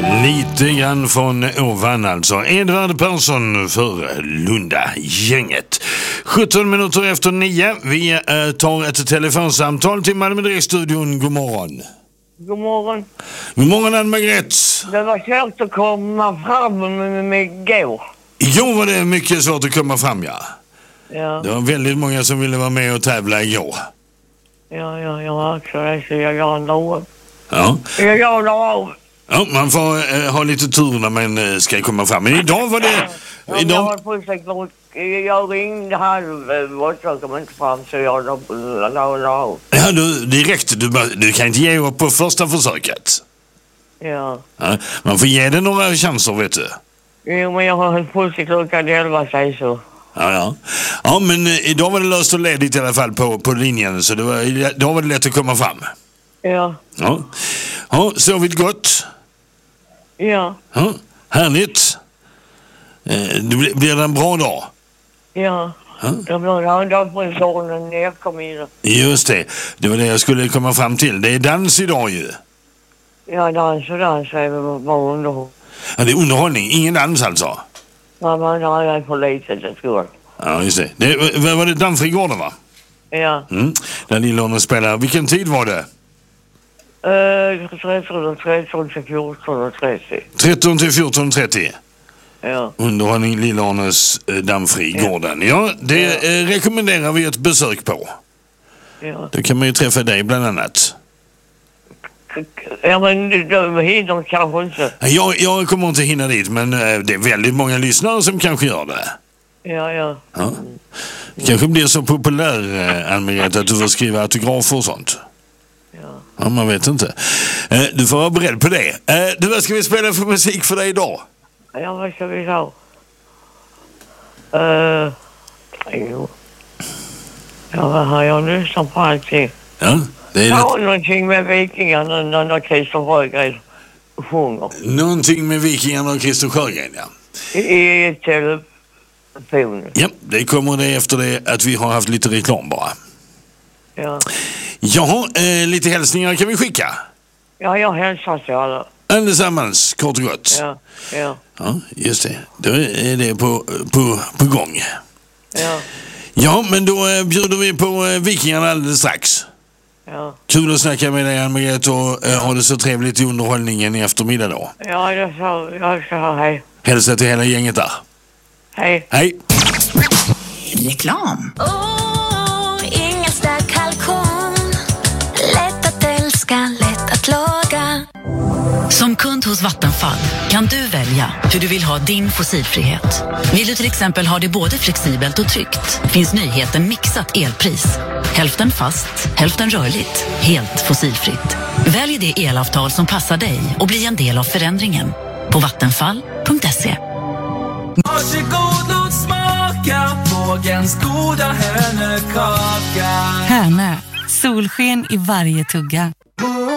Lite grann från ovan alltså. Edvard Persson för Lunda-gänget. 17 minuter efter 9. Vi tar ett telefonsamtal till Malmö Direkt-studion. God morgon. God morgon. God morgon, Ann-Margrethe. Det var svårt att komma fram med går. Igår var det mycket svårt att komma fram, ja. Ja. Det var väldigt många som ville vara med och tävla igår. Ja, jag har också det, så jag gör en av. Ja. Jag gör en av. Ja, man får ha lite tur när man ska komma fram. Men idag var det... Jag ringde halv och så kom inte fram, så jag la. Ja, du, direkt. Du kan inte ge upp på första försöket. Ja. Ja, man får ge det några chanser, vet du. Jo, men jag har en puls i klockan 11, säger så. Ja, men idag var det löst och ledigt i alla fall på linjen, så då var det lätt att komma fram. Ja. Ja, sovit gott? Ja. Ja, härligt. Blir det en bra dag? Ja. Jag blir en dag på sonen när jag kom in. Just det. Det var det jag skulle komma fram till. Det är dans idag ju. Ja, dans är bara underhållning. Ja, det är underhållning. Ingen dans alltså? Ja, man är på litet, det skulle. Ja, just det. Var det Dammfrigården, va? Ja. Där Lillån spelar. Vilken tid var det? 13 till 14:30. 13 till 14:30. Ja. Underhållning Lillånes Dammfrigården. Ja, det rekommenderar vi ett besök på. Ja. Då kan man ju träffa dig bland annat. Ja, men de hinner kanske inte. Jag kommer inte hinna dit, men det är väldigt många lyssnare som kanske gör det. Ja. Det kanske blir så populär, Ann-Margrethe, att du får skriva autografer och sånt. Ja, man vet inte. Du får vara beredd på det. Vad ska vi spela för musik för dig idag? Ja, vad ska vi ta? Jo. Ja, vad har jag lyssnat på allting? Ja, det är någonting med vikingarna när Christer Sjögren sjunger. Någonting med vikingarna och Christer Sjögren, ja. I telefon. Ja, det kommer det efter det att vi har haft lite reklam bara. Ja. Jaha, lite hälsningar kan vi skicka? Ja, jag hälsar till alla. Allesammans, kort och gott. Ja. Ja, just det. Då är det på gång. Ja. Ja, men då bjuder vi på vikingarna alldeles strax. Ja. Kul att snacka med dig, Ann-Margrethe, och ha det så trevligt i underhållningen i eftermiddag då. Ja, jag ska ha hej. Hälsa till hela gänget där. Hej. Hej. Reklam. Ingelsta kalkon. Lätt att älska, lätt att laga. Som kund hos Vattenfall kan du välja hur du vill ha din fossilfrihet. Vill du till exempel ha det både flexibelt och tryggt, finns nyheten Mixat elpris. Hälften fast, hälften rörligt. Helt fossilfritt. Välj det elavtal som passar dig och bli en del av förändringen. På vattenfall.se. Varsågod, låt smaka Pågens goda hönökaka. Hönö, solsken i varje tugga.